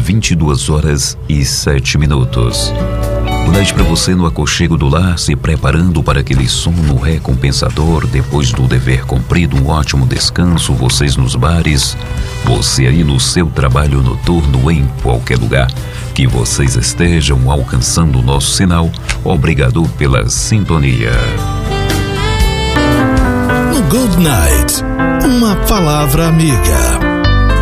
22h07. Boa noite para você no aconchego do lar, se preparando para aquele sono recompensador depois do dever cumprido, um ótimo descanso, vocês nos bares, você aí no seu trabalho noturno, em qualquer lugar que vocês estejam alcançando o nosso sinal. Obrigado pela sintonia. No Good Night, uma palavra amiga.